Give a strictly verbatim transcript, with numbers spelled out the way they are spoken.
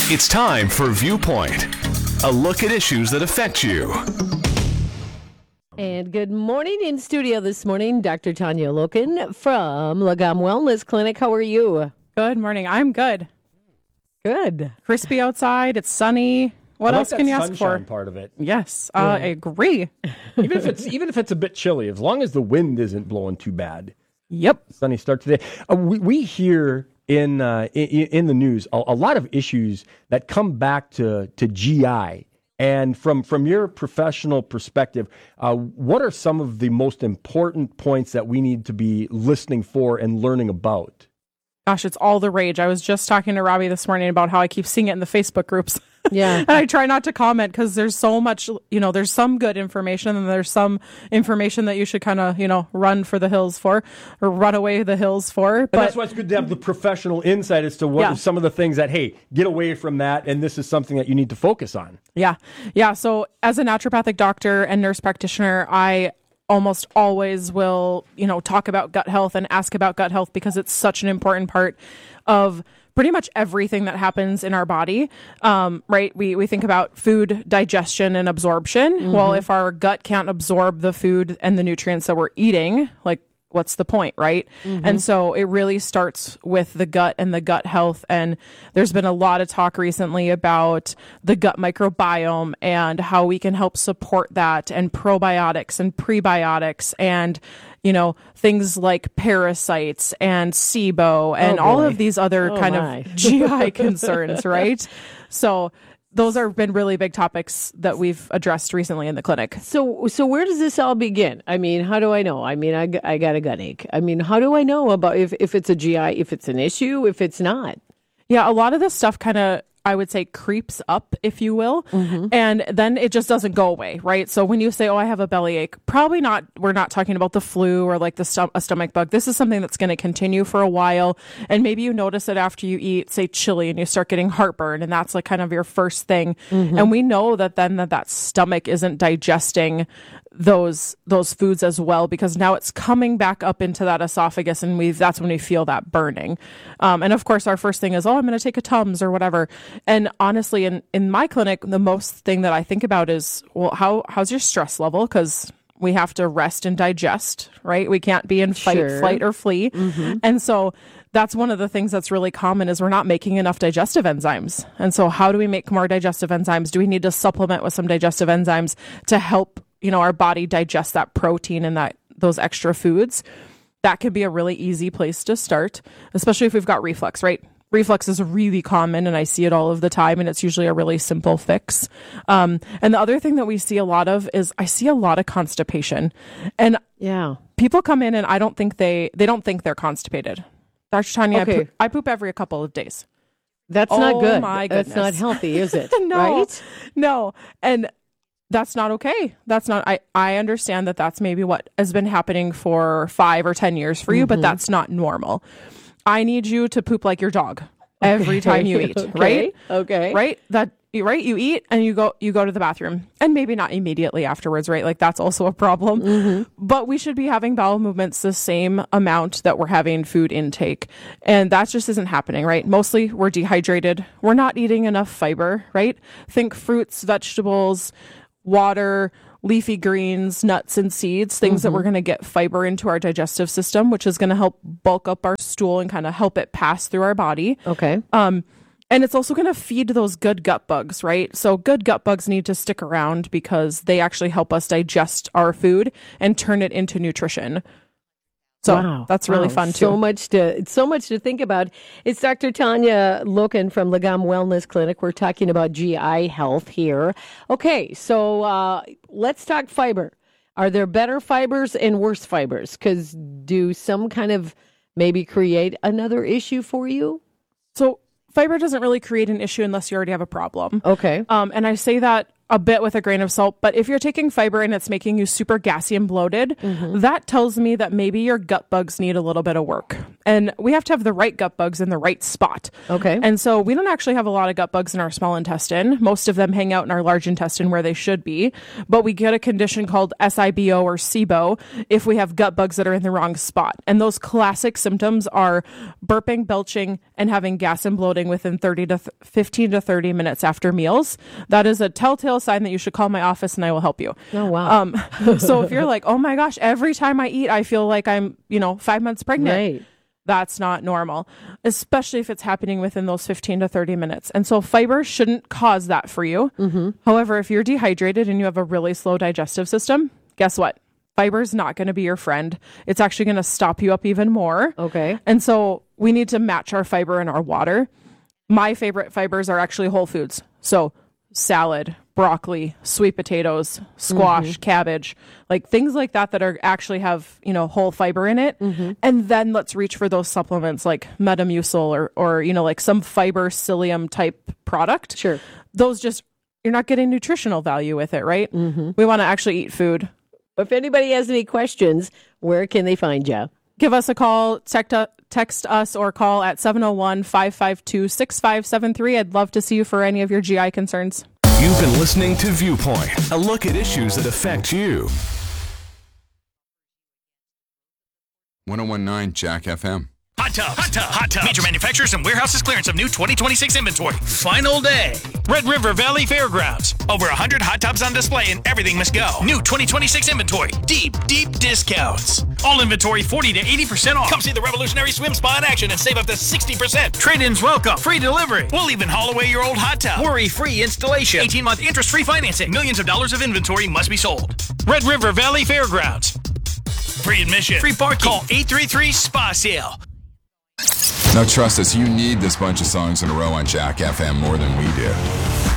It's time for Viewpoint, a look at issues that affect you. And good morning in studio this morning, Doctor Tanya Loken from Lagam Wellness Clinic. How are you? Good morning. I'm good. Good. Crispy outside. It's sunny. What I else like can that you ask for? sunshine part of it. Yes, uh, I agree. Even if it's even if it's a bit chilly, as long as the wind isn't blowing too bad. Yep. Sunny start today. Uh, we, we hear in, uh, in in the news a, a lot of issues that come back to to G I. And from from your professional perspective, uh, what are some of the most important points that we need to be listening for and learning about? Gosh, it's all the rage. I was just talking to Robbie this morning about how I keep seeing it in the Facebook groups. Yeah. And I try not to comment because there's so much, you know, there's some good information and there's some information that you should kind of, you know, run for the hills for or run away the hills for. And but that's why it's good to have the professional insight as to what Yeah. are some of the things that, hey, get away from that. And this is something that you need to focus on. Yeah. Yeah. So as a naturopathic doctor and nurse practitioner, I almost always will, you know, talk about gut health and ask about gut health because it's such an important part of pretty much everything that happens in our body. Um, right. We, we think about food digestion and absorption. Mm-hmm. Well, if our gut can't absorb the food and the nutrients that we're eating, like, what's the point, right? Mm-hmm. And so it really starts with the gut and the gut health. And there's been a lot of talk recently about the gut microbiome and how we can help support that, and probiotics and prebiotics and, you know, things like parasites and SIBO and Oh, all boy. of these other Oh, kind my. of G I concerns, right? So those have been really big topics that we've addressed recently in the clinic. So, so where does this all begin? I mean, how do I know? I mean, I, g- I got a gut ache. I mean, how do I know about if, if it's a G I, if it's an issue, if it's not? Yeah, a lot of this stuff kind of, I would say, creeps up, if you will, mm-hmm. and then it just doesn't go away, right? So when you say, oh, I have a bellyache, probably not, we're not talking about the flu or like the stom- a stomach bug. This is something that's going to continue for a while. And maybe you notice it after you eat, say, chili, and you start getting heartburn, and that's like kind of your first thing. Mm-hmm. And we know that then that, that stomach isn't digesting those those foods as well, because now it's coming back up into that esophagus, and we that's when we feel that burning. Um, and of course, our first thing is, oh, I'm going to take a Tums or whatever. And honestly, in, in my clinic, the most thing that I think about is, well, how how's your stress level? Because we have to rest and digest, right? We can't be in fight, Sure. flight, or flee. Mm-hmm. And so that's one of the things that's really common is we're not making enough digestive enzymes. And so how do we make more digestive enzymes? Do we need to supplement with some digestive enzymes to help, you know, our body digest that protein and that those extra foods? That can be a really easy place to start, especially if we've got reflux, right? Reflux is really common, and I see it all of the time, and it's usually a really simple fix. Um, and the other thing that we see a lot of is I see a lot of constipation, and Yeah. people come in and I don't think they, they don't think they're constipated. Doctor Tanya, Okay. I, poop, I poop every couple of days. That's Oh, not good. my That's not goodness. healthy, is it? No, Right? no. And that's not okay. That's not, I, I understand that that's maybe what has been happening for five or ten years for you, Mm-hmm. but that's not normal. I need you to poop like your dog every time you eat, Okay. right? Okay. Right? That, right? You eat and you go, you go to the bathroom, and maybe not immediately afterwards, right? Like that's also a problem, Mm-hmm. but we should be having bowel movements the same amount that we're having food intake. And that just isn't happening, right? Mostly we're dehydrated. We're not eating enough fiber, right? Think fruits, vegetables, water, leafy greens, nuts, and seeds, things that we're going to get fiber into our digestive system, which is going to help bulk up our stool and kind of help it pass through our body. Okay. Um, and it's also going to feed those good gut bugs, right? So good gut bugs need to stick around because they actually help us digest our food and turn it into nutrition. So Wow. that's really Wow. fun too. So much to it's so much to think about. It's Doctor Tanya Loken from Lagam Wellness Clinic. We're talking about G I health here. Okay, so uh, let's talk fiber. Are there better fibers and worse fibers? Because do some kind of maybe create another issue for you? So fiber doesn't really create an issue unless you already have a problem. Okay. Um, and I say that a bit with a grain of salt, but if you're taking fiber and it's making you super gassy and bloated, mm-hmm. that tells me that maybe your gut bugs need a little bit of work. And we have to have the right gut bugs in the right spot. Okay. And so we don't actually have a lot of gut bugs in our small intestine. Most of them hang out in our large intestine where they should be. But we get a condition called S I B O or S I B O if we have gut bugs that are in the wrong spot. And those classic symptoms are burping, belching, and having gas and bloating within thirty to fifteen to thirty minutes after meals. That is a telltale sign that you should call my office and I will help you. Oh, wow. Um, so if you're like, oh my gosh, every time I eat, I feel like I'm, you know, five months pregnant. Right. That's not normal, especially if it's happening within those fifteen to thirty minutes. And so fiber shouldn't cause that for you. Mm-hmm. However, if you're dehydrated and you have a really slow digestive system, guess what? Fiber is not going to be your friend. It's actually going to stop you up even more. Okay. And so we need to match our fiber and our water. My favorite fibers are actually whole foods. So salad, broccoli, sweet potatoes, squash, mm-hmm. cabbage, like things like that that are actually have, you know, whole fiber in it. Mm-hmm. And then let's reach for those supplements like Metamucil or, or, you know, like some fiber psyllium type product. Sure. Those just, you're not getting nutritional value with it, right? Mm-hmm. We want to actually eat food. If anybody has any questions, where can they find you? Give us a call, text, text us or call at seven oh one, five five two, six five seven three. I'd love to see you for any of your G I concerns. You've been listening to Viewpoint, a look at issues that affect you. one oh one point nine Jack F M. Hot Tubs. Hot Tubs. Hot Tubs. Major manufacturers and warehouses clearance of new twenty twenty-six inventory. Final day. Red River Valley Fairgrounds. Over one hundred hot tubs on display and everything must go. New twenty twenty-six inventory. Deep, deep discounts. All inventory forty to eighty percent off. Come see the revolutionary swim spa in action and save up to sixty percent. Trade-ins welcome. Free delivery. We'll even haul away your old hot tub. Worry-free installation. eighteen-month interest-free financing. Millions of dollars of inventory must be sold. Red River Valley Fairgrounds. Free admission. Free parking. Call eight three three S P A Sale. Now trust us, you need this bunch of songs in a row on Jack F M more than we do.